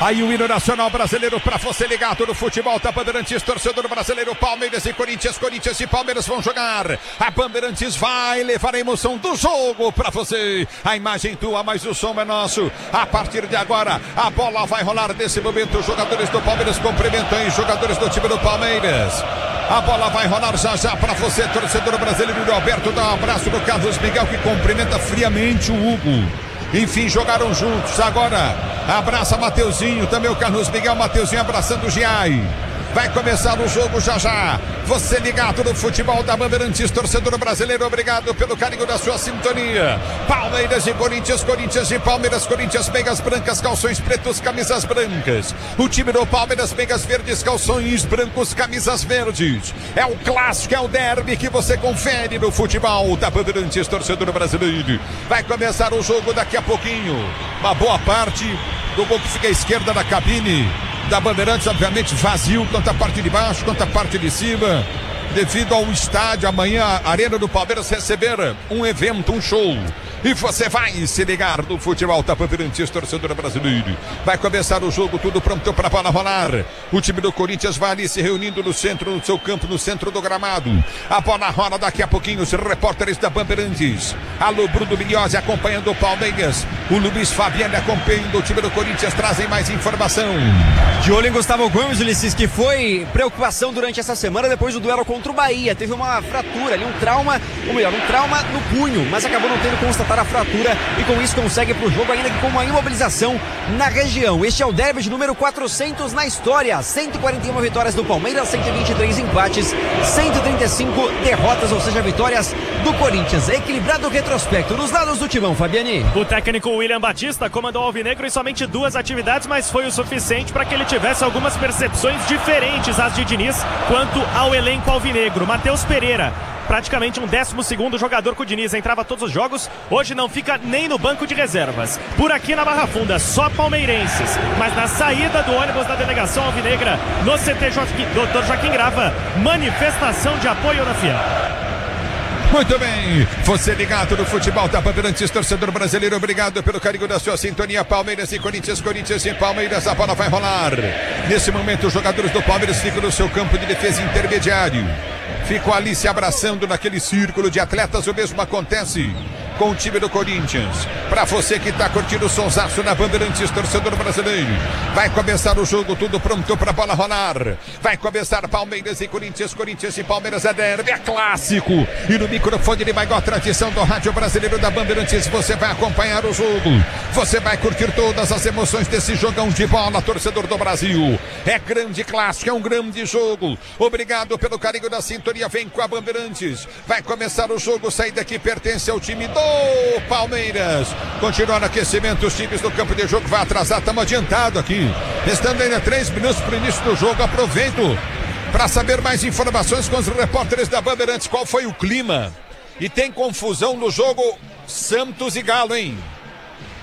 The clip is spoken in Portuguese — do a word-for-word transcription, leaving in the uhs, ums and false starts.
Aí o hino nacional brasileiro pra você ligado no futebol da Bandeirantes, torcedor brasileiro, Palmeiras e Corinthians, Corinthians e Palmeiras vão jogar. A Bandeirantes vai levar a emoção do jogo pra você. A imagem tua, mas o som é nosso. A partir de agora, a bola vai rolar nesse momento. Os jogadores do Palmeiras cumprimentam os jogadores do time do Palmeiras. A bola vai rolar já já para você, torcedor brasileiro. O Alberto dá um abraço no Carlos Miguel, que cumprimenta friamente o Hugo. Enfim, jogaram juntos. Agora abraça Mateuzinho, também o Carlos Miguel. Mateuzinho abraçando o Giai. Vai começar o jogo já já. Você ligado no futebol da Bandeirantes, torcedor brasileiro, obrigado pelo carinho da sua sintonia. Palmeiras e Corinthians, Corinthians e Palmeiras, Corinthians, meias brancas, calções pretos, camisas brancas. O time do Palmeiras, meias verdes, calções brancos, camisas verdes. É o clássico, é o derby que você confere no futebol da Bandeirantes, torcedor brasileiro. Vai começar o jogo daqui a pouquinho. Uma boa parte do gol que fica à esquerda da cabine da Bandeirantes, obviamente vazio, tanto a parte de baixo quanto a parte de cima, devido ao estádio amanhã, a Arena do Palmeiras receber um evento, um show. E você vai se ligar no futebol da Bandeirantes, torcedor brasileiro. Vai começar o jogo, tudo pronto para a bola rolar. O time do Corinthians vai ali se reunindo no centro, no seu campo, no centro do gramado. A bola rola daqui a pouquinho, os repórteres da Bandeirantes. Alô, Bruno Migliozzi acompanhando o Palmeiras. O Luiz Fabiano acompanhando o time do Corinthians, trazem mais informação. De olho em Gustavo Gomes, Ulisses, que foi preocupação durante essa semana depois do duelo contra o Bahia. Teve uma fratura ali, um trauma, ou melhor, um trauma no punho, mas acabou não tendo constatado a fratura e com isso consegue pro jogo, ainda que com uma imobilização na região. Este é o derby de número quatrocentos na história. cento e quarenta e uma vitórias do Palmeiras, cento e vinte e três empates, cento e trinta e cinco derrotas, ou seja, vitórias do Corinthians. Equilibrado o retrospecto nos lados do timão, Fabiani. O técnico William Batista comandou o Alvinegro em somente duas atividades, mas foi o suficiente para que ele tivesse algumas percepções diferentes às de Diniz quanto ao elenco alvinegro. Matheus Pereira, praticamente um décimo segundo jogador com o Diniz, entrava todos os jogos, hoje não fica nem no banco de reservas. Por aqui na Barra Funda, só palmeirenses, mas na saída do ônibus da delegação alvinegra, no C T Joaquim, doutor Joaquim Grava, manifestação de apoio na Fiel. Muito bem, você ligado no futebol da Bandeirantes, torcedor brasileiro, obrigado pelo carinho da sua sintonia. Palmeiras e Corinthians, Corinthians e Palmeiras, a bola vai rolar. Nesse momento os jogadores do Palmeiras ficam no seu campo de defesa intermediário, ficam ali se abraçando naquele círculo de atletas. O mesmo acontece com o time do Corinthians. Para você que está curtindo o sonsaço na Bandeirantes, torcedor brasileiro, vai começar o jogo, tudo pronto para a bola rolar. Vai começar Palmeiras e Corinthians, Corinthians e Palmeiras, é derby, é clássico. E no microfone de maior tradição do rádio brasileiro da Bandeirantes, você vai acompanhar o jogo. Você vai curtir todas as emoções desse jogão de bola, torcedor do Brasil. É grande clássico, é um grande jogo. Obrigado pelo carinho da sintonia, vem com a Bandeirantes. Vai começar o jogo, saída que pertence ao time do Palmeiras. Continua no aquecimento, os times do campo de jogo vai atrasar, estamos adiantado aqui. Restando ainda três minutos para o início do jogo. Aproveito para saber mais informações com os repórteres da Bandeirantes. Qual foi o clima? E tem confusão no jogo Santos e Galo, hein?